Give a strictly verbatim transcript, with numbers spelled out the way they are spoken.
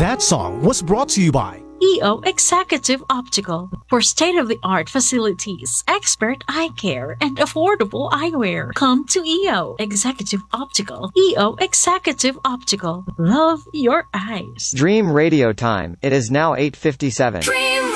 That song was brought to you by E O Executive Optical for state-of-the-art facilities, expert eye care, and affordable eyewear. Come to E O Executive Optical. E O Executive Optical. Love your eyes. Dream Radio Time. It is now eight fifty-seven. Dream